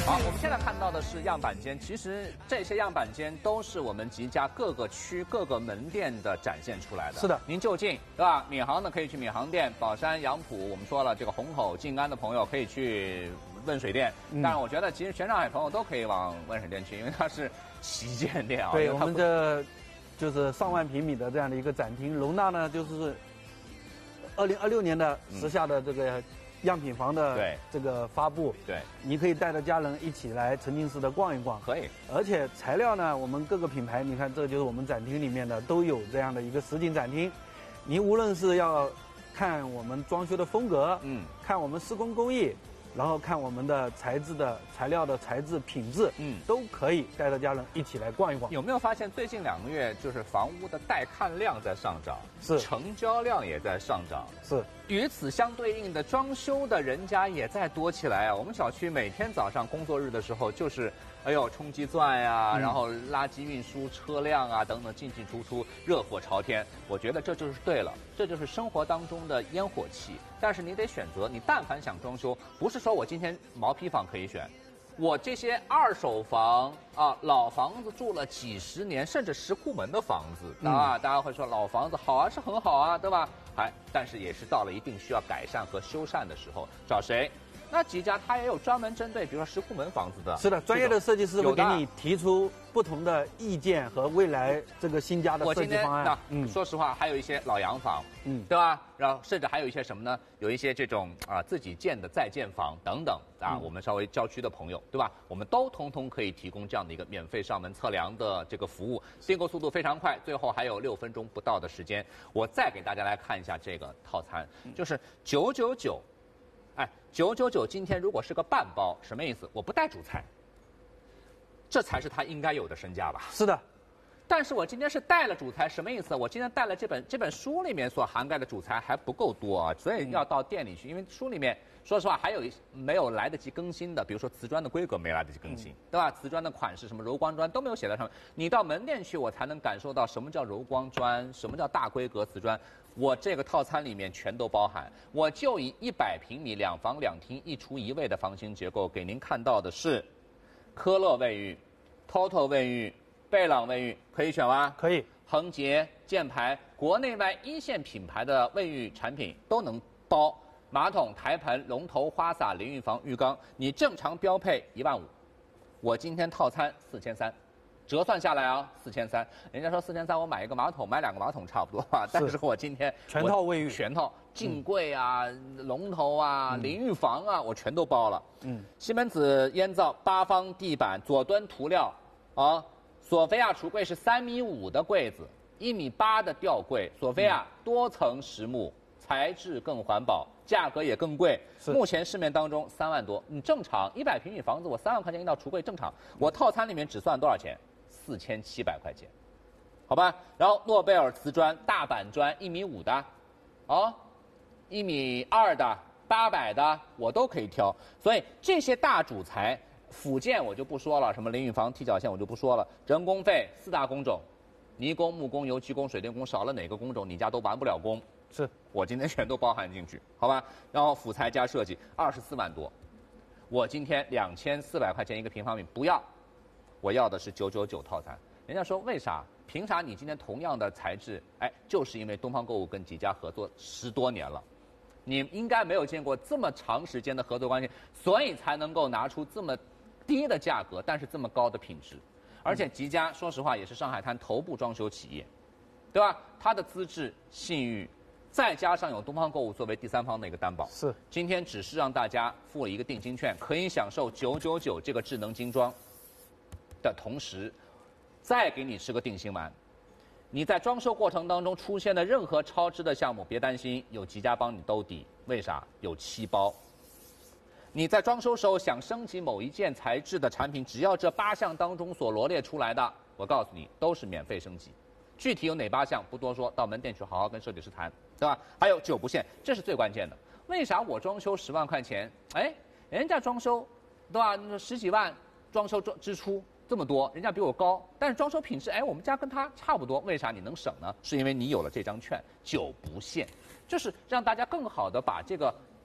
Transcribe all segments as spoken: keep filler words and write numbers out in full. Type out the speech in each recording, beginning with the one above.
好，我们现在看到的是样板间，其实这些样板间都是我们吉家各个区各个门店的展现出来的。 是的， 您就近对吧？闵行的可以去闵行店，宝山、杨浦，我们说了这个虹口、静安的朋友可以去温水店。嗯、但是我觉得其实全上海朋友都可以往温水店去，因为它是旗舰店啊。 对，我们这就是上万平米的这样的一个展厅，容纳呢就是二零二六年的时下的这个。样品房的这个发布， 对， 你可以带着家人一起来沉浸式的逛一逛， 可以。 而且材料呢，我们各个品牌，你看，这就是我们展厅里面的都有这样的一个实景展厅。您无论是要看我们装修的风格，嗯，看我们施工工艺，然后看我们的材质的材料的材质品质，嗯，都可以带着家人一起来逛一逛。 有没有发现最近两个月就是房屋的带看量在上涨， 是成交量也在上涨， 是。 与此相对应的，装修的人家也在多起来啊！我们小区每天早上工作日的时候，就是哎呦冲击钻呀、啊，嗯、然后垃圾运输车辆啊等等进进出出，热火朝天。我觉得这就是对了，这就是生活当中的烟火气。但是你得选择，你但凡想装修，不是说我今天毛坯房可以选。我这些二手房啊，老房子住了几十年，甚至石库门的房子啊，嗯、大家会说老房子好啊，是很好啊，对吧？还但是也是到了一定需要改善和修缮的时候，找谁？那吉家它也有专门针对，比如说石库门房子的。 是的，专业的设计师会给你提出不同的意见和未来这个新家的设计方案。 嗯，说实话，还有一些老洋房，嗯，对吧？然后甚至还有一些什么呢？有一些这种啊自己建的在建房等等啊，嗯、我们稍微郊区的朋友，对吧？我们都通通可以提供这样的一个免费上门测量的这个服务，订购速度非常快，最后还有六分钟不到的时间。我再给大家来看一下这个套餐，就是九九九。哎，九九九今天如果是个半包，什么意思？我不带主菜，这才是他应该有的身价吧？ 是的。 但是我今天是带了主材，什么意思？我今天带了这本这本书里面所涵盖的主材还不够多啊，所以要到店里去，因为书里面说实话还有一没有来得及更新的，比如说瓷砖的规格没来得及更新，嗯、对吧？瓷砖的款式什么柔光砖都没有写在上面，你到门店去，我才能感受到什么叫柔光砖，什么叫大规格瓷砖。我这个套餐里面全都包含，我就以一百平米两房两厅一厨一卫的房型结构给您看到的是科乐卫浴、T O T O 卫浴、贝朗卫浴，可以选吗？ 可以。 恒洁、箭牌，国内外一线品牌的卫浴产品都能包，马桶、台盆、龙头、花洒、淋浴房、浴缸，你正常标配一万五，我今天套餐四千三。折算下来啊，四千三。人家说四千三，我买一个马桶，买两个马桶差不多吧。但是我今天全套卫浴， 全套镜柜啊、嗯、龙头啊、淋浴房啊，我全都包了。嗯，西门子烟皂八方地板，左端涂料啊，索菲亚橱柜是三米五的柜子，一米八的吊柜，索菲亚多层实木，材质更环保，价格也更贵。目前市面当中三万多，你正常一百平米房子，我三万块钱一道橱柜正常。我套餐里面只算多少钱？四千七百块钱，好吧。然后诺贝尔瓷砖大板砖一米五的，哦，一米二的、八百的，我都可以挑。所以这些大主材，辅件我就不说了，什么淋浴房、踢脚线我就不说了。人工费四大工种，泥工、木工、油漆工、水电工，少了哪个工种，你家都完不了工。 是我今天全都包含进去，好吧。然后辅材加设计二十四万多，我今天两千四百块钱一个平方米不要。我要的是九九九套餐，人家说为啥？凭啥你今天同样的材质？哎，就是因为东方购物跟几家合作十多年了，你应该没有见过这么长时间的合作关系，所以才能够拿出这么低的价格，但是这么高的品质。而且吉家说实话也是上海滩头部装修企业，对吧？它的资质、信誉，再加上有东方购物作为第三方的一个担保， 是今天只是让大家付了一个定金券，可以享受九九九这个智能精装。的同时，再给你吃个定心丸。你在装修过程当中出现的任何超支的项目，别担心，有吉家帮你兜底。为啥？有七包。你在装修时候想升级某一件材质的产品，只要这八项当中所罗列出来的，我告诉你都是免费升级。具体有哪八项不多说，到门店去好好跟设计师谈，对吧？还有九不限，这是最关键的。为啥我装修十万块钱，哎，人家装修，对吧？十几万装修支出。这么多，人家比我高，但是装修品质，哎，我们家跟他差不多，为啥你能省呢？是因为你有了这张券，九不限，就是让大家更好的把这个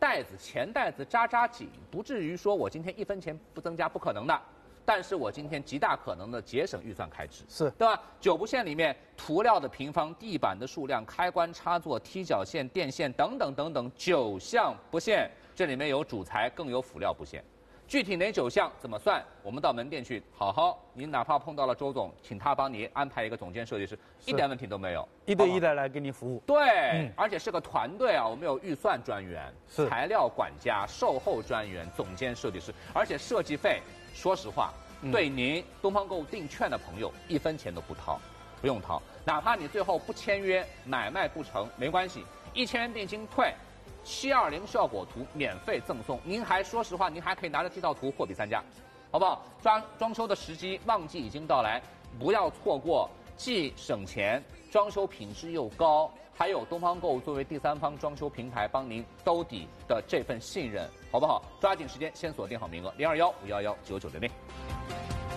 袋子钱袋子扎扎紧，不至于说我今天一分钱不增加，不可能的。但是我今天极大可能的节省预算开支， 是对吧？九不限里面涂料的平方、地板的数量、开关插座、踢脚线、电线等等等等九项不限，这里面有主材，更有辅料不限。具体哪九项怎么算？我们到门店去好好，您哪怕碰到了周总，请他帮你安排一个总监设计师，一点问题都没有， 一对一的来给你服务。 对， 嗯、 而且是个团队啊，我们有预算专员、材料管家、售后专员、总监设计师，而且设计费，说实话，嗯、对您东方购物订券的朋友，一分钱都不掏，不用掏，哪怕你最后不签约，买卖不成，没关系，一千元定金退。七二零效果图免费赠送，您还说实话，您还可以拿着这套图货比三家，好不好？装装修的时机旺季已经到来，不要错过，既省钱，装修品质又高，还有东方购物作为第三方装修平台帮您兜底的这份信任，好不好？抓紧时间先锁定好名额，零二幺五幺幺九九零零。